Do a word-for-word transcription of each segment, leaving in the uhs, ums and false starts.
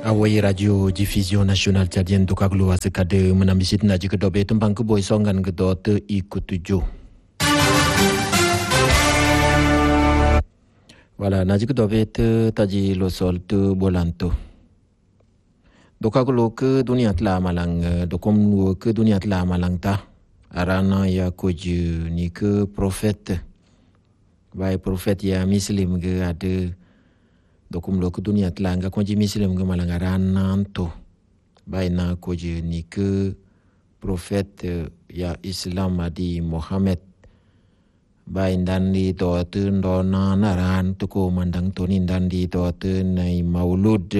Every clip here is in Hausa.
awai radio diffusion nationale tchadienne to kaglo asekade menamisit na jikedobe tumpang ke boy songan gedot ikutujo. Voilà, na jikedobe te taji lo sol te bolanto. Dokaglo ke dunia tla malang dokom ke dunia tla malang ta arana ya koju ni ke prophète. Bai prophète ya muslim ge ade dokum lo ke dunia telanga konji muslim ge malangaran nanto bai na koje ni ke prophète ya islam adi Muhammad bai dan di to tu ndona naran to ko mandang to ni dan di to tu nai maulud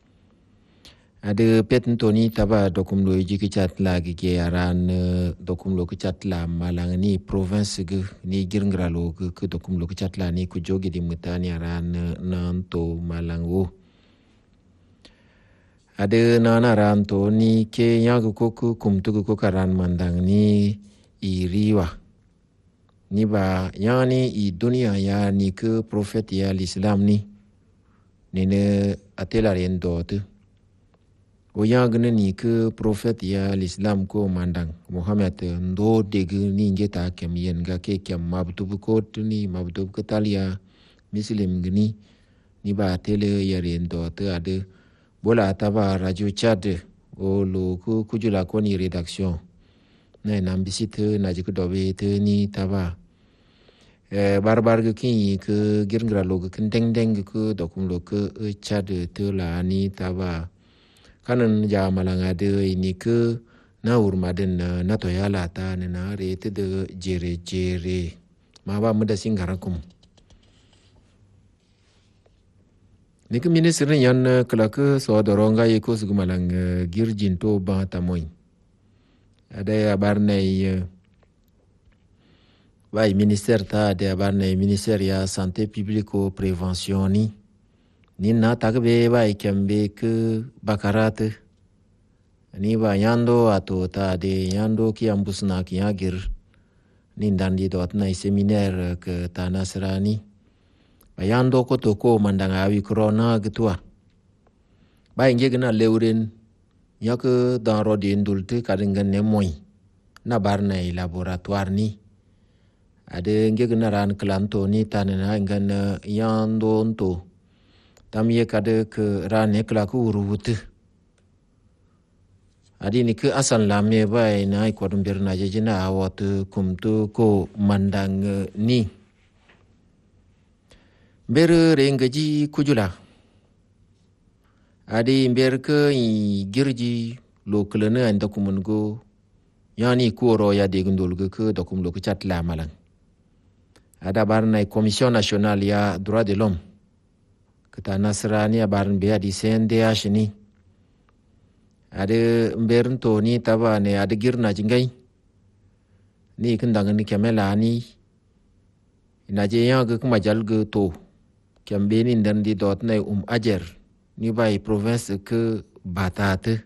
ade pet to ni taba dokum lo ji ke chat lagi ke aran dokum lo ke chat la malang ni province ge ni girngra lo ke dokum lo ke chat la ni ku jogi di mutani aran nanto malango ade nana ran to ni ke yagu ko ku kum tu ko karan mandang ni iriwa ni ba yani i dunia ya ni ke prophet ya islam ni ni ne atela ren dotu o yagne ni ke prophet ya islam ko mandang Muhammad ndo deg ni ngeta kem yen ga ke kem mabtu ko ni mabtu ko talia muslim gni ni ba tele yaren dotu ade bola taba radio Chad o lo ku kujula ko ni rédaction na nambisite na jiku dobe te ni taba eh barbar ge kin ke girngra lo ge deng deng ke dokum lo ke Chad te la ni taba kanan ja malanga de ni ke na urmaden na to yala ta na re te de jere jere ma ba mu da singarakum ni ke ministre yan kala ke so doronga ye ko sugumalang girjin to ba tamoy ada ya barnay vai ministère ta de barnay ministère ya santé publique ou prévention ni ni na tagbe vai kembe ke bakarat ni ba yando ato ta de yando ki ambusna ki agir ni ndandi dot na séminaire ke ta nasrani bayando ko to ko mandanga wi corona gtua bay ngegna lewren yak dans rodi ndulte kadinga ne moy na barna laboratoire ni ade ngegna ran klanto ni tanena ngana yando nto tamye kade ke ran ekla ku urut adi ni ke asan lamye bay na ko dum berna jejina awat kumtu ko mandang ni ber rengaji kujula adi ber ke girji lo klene anda kumungo yani kuro ya de gundul ke dokum lo chat la malang ada barna commission nationale ya droit de l'homme kata nasrani barn be adi C N D H ni ade ber to ni taba ne ade girna jingai ni kendang ni kamela ni inaje ya ke majal ge to kambeni dan di dot na um ajer ni bai province ke batate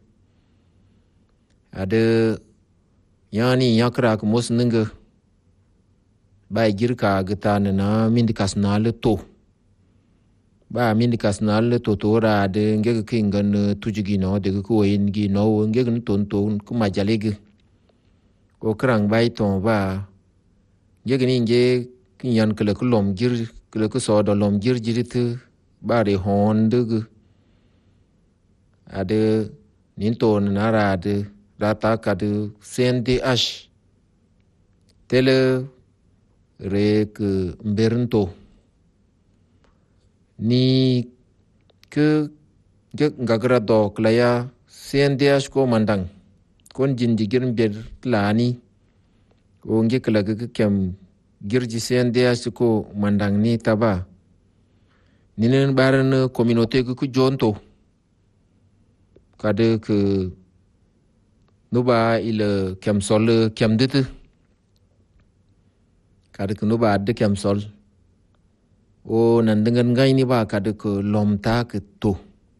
ada yani yakra ke mos ninga bai girka gatan na mindikas na le to ba mindikas na le to to ra de nge ke ngan tujigi no de ko yin gi no nge gun ton ton ku majalege ko krang bai ton ba nge ni nge kinyan kele kulom gir kele ko so do lom gir jirit bare hondug ade ninton narade data kadu C N D H tele rek mbernto ni ke gek ngagra do klaya C N D H ko mandang kon jinji girin ber lani o nge kala ke kem girji C N D H ko mandang ni taba ninen baran communauté ku jonto kade ke nuba ile kem sol kem dit kade ke nuba de kem sol o nan dengan ngai ni ba kade ke lomta ke to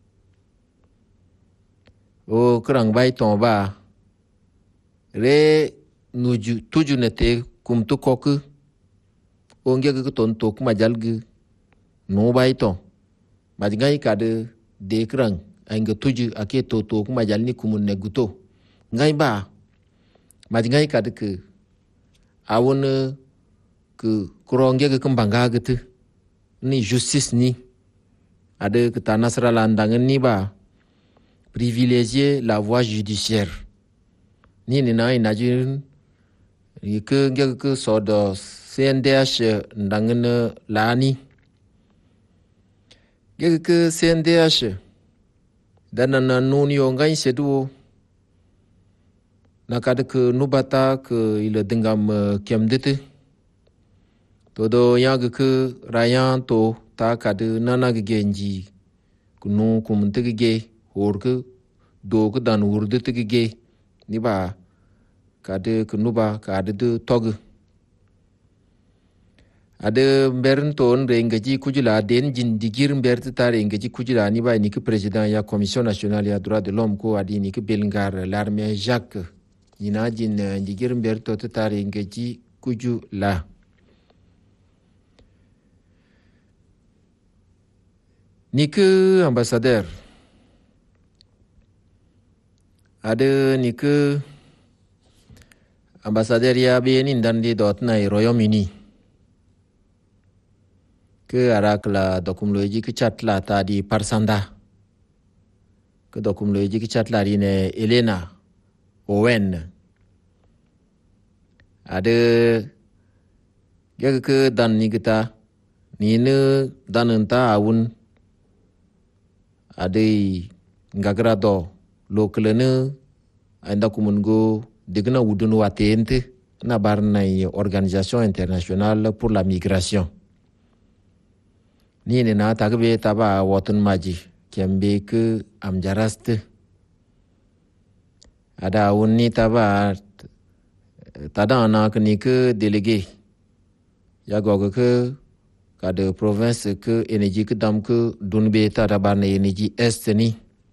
o krang bai ton ba re nuju tuju nete kum to koku onge ke ton to kuma jalgi no bai to majngai kade de krang ainga tuju ake toto kuma jalni kumun ne guto ngai ba ma ngai kad ke awon ke kuronge ke kembangga gitu ni justice ni ada ke tanah seralandangan ni ba privilégier la voie judiciaire ni ni na inajun ke ke ke sodo C N D H ndangan lani ke ke C N D H dan na nuni ongai sedu nakad ke nubata ke ila dengam kem dete todo yang ke rayan to ta kad nana ge genji kunu kumunte ge hor ke do ke dan urde te ge ni ba kad ke nuba kad de tog ada mbern ton rengaji kujula den jin digir mbert ta rengaji kujula ni ba ni ke president ya commission nationale ya droit de l'homme ko adi ni ke belngar l'armée Jacques ina jin digir mbert to ta rengaji kujula ni ke ambassadeur ada ni ke ambassadeur ya be ni dan di dot na Royaume-Uni ke arakla dokumloji ke chatla tadi parsanda ke dokumloji ke chatla rine Elena Owen ada ya ke dan ni kita ni ne dan enta awun adai ngagrado lokalene anda kumungo degna wudun watente na barna organisation internationale pour la migration ni ne na tagbe taba wotun maji kembe ke amjaraste ada wonni taba tada na kni ke délégué ya gogo ke kada province ke energie ke dam ke dunbe tada barna energie est ni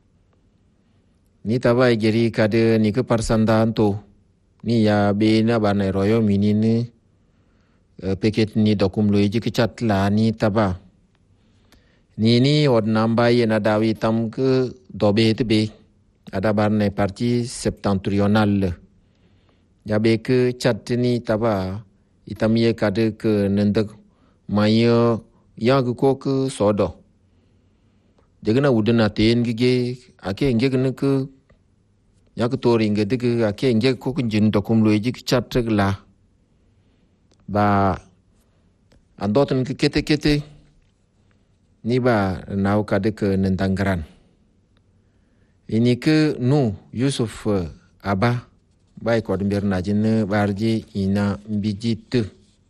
ni taba geri kada ni ke parsandanto ni ya be na barna Royaume-Uni ni peket ni dokum loji ke chatla ni taba ni ni od namba ye na dawi tam ke dobe te be ada barna parti septentrional ya be ke chat ni taba itam ye kada ke nendak maya yang ko ke sodo degna udena ten gige ake nge ne ke ya ke tori nge de ake nge ko ke jin dokum loji ke chat la ba andotun ke kete kete ni ba nau kade ke nentanggaran ini ke nu Yusuf Aba bai ko dember najin barji ina bijit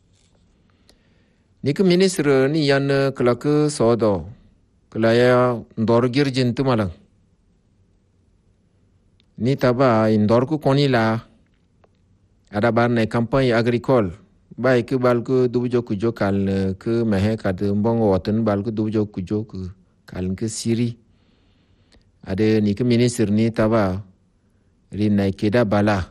ni ke ministre ni yan kelak sodo kelaya ndor girjin tu malang ni taba indor ku konila ada barne kampanye agricole bai ke bal ke dubujo kujo kal ke mehe kad mbong woten bal ke dubujo kujo ke kal ke siri ada ni ke ministre ni taba rinai keda bala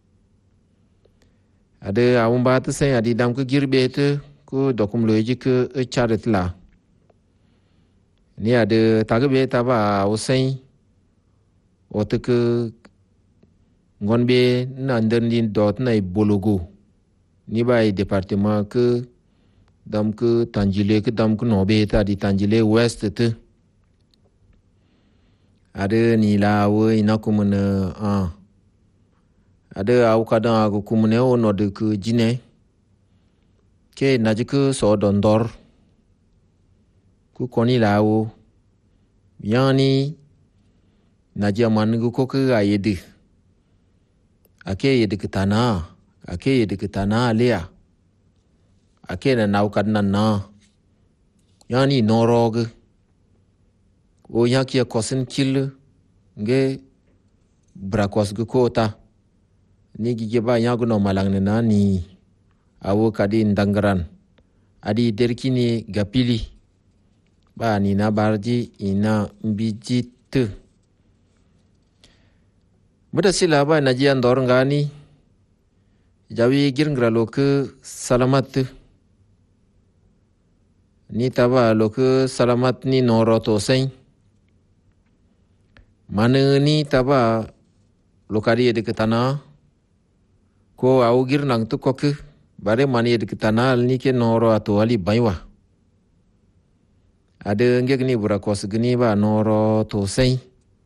ada awun ba tu sen adi dam ke girbe tu ku dokum loji ke charet la ni ada tagbe taba usain ote ke ngonbe nandan din dot nai bologo ni bai département ke dam ke Tanjile ke dam ke nobe ta di Tanjile West tu ada ni la we ina kumene ah ada au kadang aku kumene ono de ke jine ke naji ke so dondor ku koni la wo yani naji aman ku ko ke ayede ake yede ke tanah ake yede ke tanah lea ake na nau kadna na yani norog o yaki kosen kil nge brakos ge kota ni gige ba yago no malang na ni awo kadi ndangran adi derkini gapili ba ni na barji ina mbijit bada sila ba na jian dor ngani jawi girngra lo ke salamat ni taba lo ke salamat ni noro to sein mana ni taba lokari de ketana ko au gir nang tu koke bare mani de ketana ni ke noro atau ali baiwa ada ngek ni bura kos gini ba noro to sei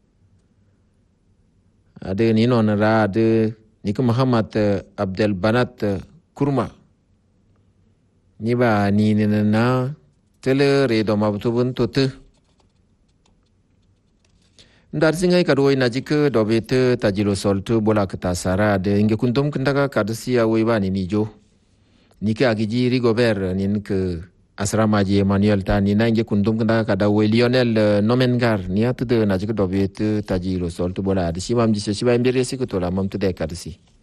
ada ni nonara ada ni ke Muhammad Abdel Banat Kurma ni ba ni na tele redo mabutubun tote ndar singai kadoi najike dobete tajilo soltu bola ketasara de inge kuntum kendaka kadsia weiba ni nijo nike agiji Rigobert nin ke asrama ji Emmanuel tani na inge kuntum kendaka kada we Lionel Nomengar ni atu de najike dobete tajilo soltu bola de simam ji siba mbere sikutola mam tu de kadsi